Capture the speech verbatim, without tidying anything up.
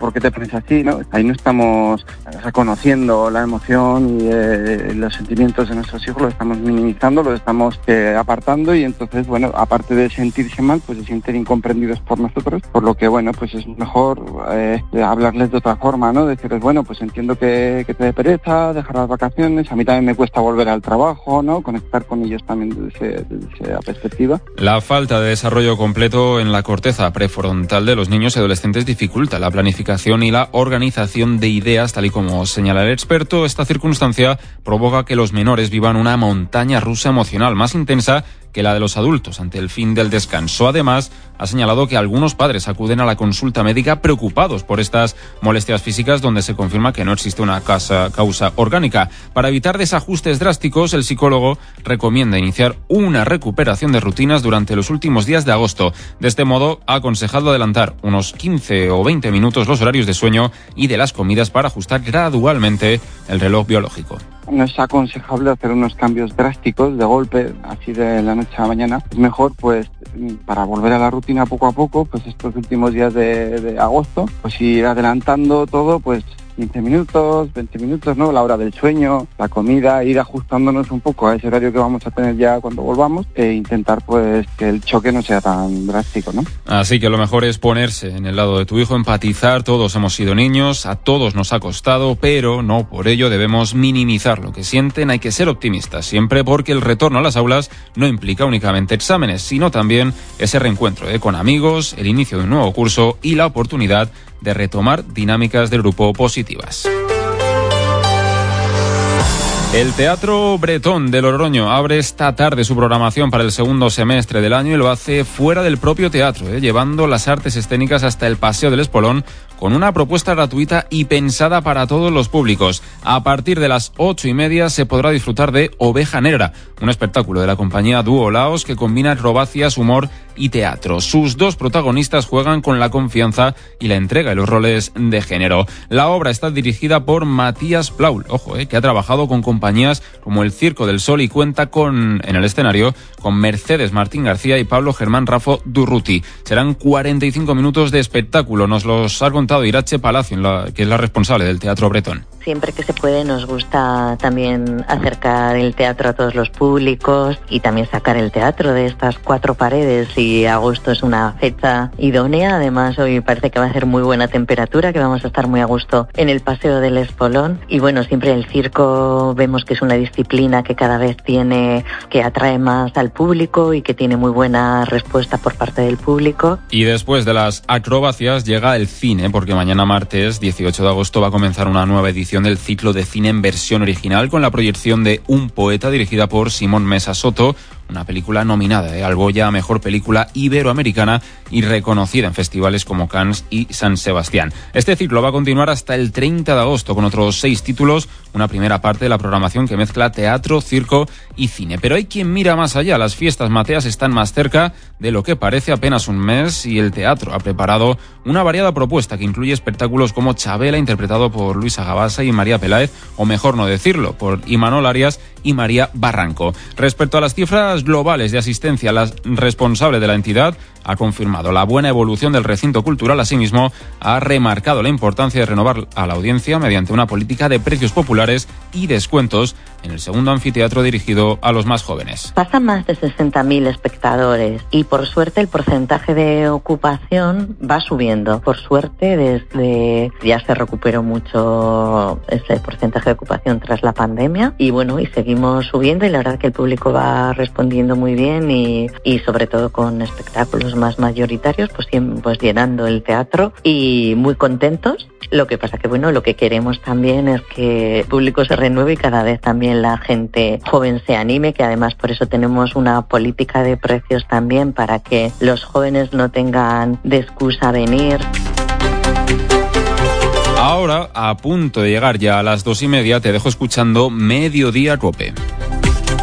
¿por qué te pones así?, ¿no? Ahí no estamos reconociendo la emoción y eh, los sentimientos de nuestros hijos, los estamos minimizando, los estamos eh, apartando, y entonces, bueno, aparte de sentirse mal, pues se sienten incomprendidos por nosotros, por lo que, bueno, pues es mejor eh, hablarles de otra forma, ¿no? Decirles, bueno, pues entiendo que, que te dé pereza, dejar las vacaciones, a mí también me cuesta volver al trabajo, ¿no? Conectar con ellos también desde, desde esa perspectiva. La falta de desarrollo completo en la corteza prefrontal de los niños y adolescentes dificulta la planificación y la organización de ideas, tal y como señala el experto. Esta circunstancia provoca que los menores vivan una montaña rusa emocional más intensa que la de los adultos ante el fin del descanso. Además, ha señalado que algunos padres acuden a la consulta médica preocupados por estas molestias físicas, donde se confirma que no existe una causa, causa orgánica. Para evitar desajustes drásticos, el psicólogo recomienda iniciar una recuperación de rutinas durante los últimos días de agosto. De este modo, ha aconsejado adelantar unos quince o veinte minutos los horarios de sueño y de las comidas para ajustar gradualmente el reloj biológico. No es aconsejable hacer unos cambios drásticos de golpe, así de la noche a la mañana. Es mejor, pues, para volver a la rutina poco a poco, pues estos últimos días de, de agosto, pues ir adelantando todo, pues quince minutos, veinte minutos, ¿no? La hora del sueño, la comida, ir ajustándonos un poco a ese horario que vamos a tener ya cuando volvamos, e intentar, pues, que el choque no sea tan drástico, ¿no? Así que lo mejor es ponerse en el lado de tu hijo, empatizar. Todos hemos sido niños, a todos nos ha costado, pero no por ello debemos minimizar lo que sienten. Hay que ser optimistas siempre, porque el retorno a las aulas no implica únicamente exámenes, sino también ese reencuentro ¿eh? con amigos, el inicio de un nuevo curso y la oportunidad de retomar dinámicas del grupo positivas. El Teatro Bretón de Logroño abre esta tarde su programación para el segundo semestre del año y lo hace fuera del propio teatro, ¿eh? llevando las artes escénicas hasta el Paseo del Espolón, con una propuesta gratuita y pensada para todos los públicos. A partir de las ocho y media se podrá disfrutar de Oveja Negra, un espectáculo de la compañía Dúo Laos que combina acrobacias, humor y teatro. Sus dos protagonistas juegan con la confianza y la entrega de los roles de género. La obra está dirigida por Matías Plaul, ojo, eh, que ha trabajado con compañías como el Circo del Sol y cuenta con en el escenario con Mercedes Martín García y Pablo Germán Rafo Durruti. Serán cuarenta y cinco minutos de espectáculo. Nos los ha contado Irache Palacio, la, que es la responsable del Teatro Bretón. Siempre que se puede nos gusta también acercar el teatro a todos los públicos y también sacar el teatro de estas cuatro paredes, y agosto es una fecha idónea. Además, hoy parece que va a ser muy buena temperatura, que vamos a estar muy a gusto en el Paseo del Espolón. Y bueno, siempre el circo vemos que es una disciplina que cada vez tiene, que atrae más al público y que tiene muy buena respuesta por parte del público. Y después de las acrobacias llega el cine, porque mañana martes dieciocho de agosto va a comenzar una nueva edición del ciclo de cine en versión original con la proyección de Un poeta, dirigida por Simón Mesa Soto, una película nominada ¿eh? al Goya a Mejor Película Iberoamericana y reconocida en festivales como Cannes y San Sebastián. Este ciclo va a continuar hasta el treinta de agosto con otros seis títulos, una primera parte de la programación que mezcla teatro, circo y cine. Pero hay quien mira más allá. Las fiestas mateas están más cerca de lo que parece, apenas un mes, y el teatro ha preparado una variada propuesta que incluye espectáculos como Chabela, interpretado por Luisa Gabasa y María Peláez, o mejor no decirlo, por Imanol Arias y María Barranco. Respecto a las cifras globales de asistencia, la responsable de la entidad ha confirmado la buena evolución del recinto cultural. Asimismo, ha remarcado la importancia de renovar a la audiencia mediante una política de precios populares y descuentos en el segundo anfiteatro dirigido a los más jóvenes. Pasan más de sesenta mil espectadores y por suerte el porcentaje de ocupación va subiendo. Por suerte desde ya se recuperó mucho ese porcentaje de ocupación tras la pandemia y bueno, y seguimos subiendo, y la verdad que el público va respondiendo muy bien y, y sobre todo con espectáculos más mayoritarios, pues, pues llenando el teatro y muy contentos. Lo que pasa que bueno, lo que queremos también es que el público se renueve y cada vez también la gente joven se anime, que además por eso tenemos una política de precios también para que los jóvenes no tengan de excusa venir. Ahora, a punto de llegar ya a las dos y media, te dejo escuchando Mediodía Cope.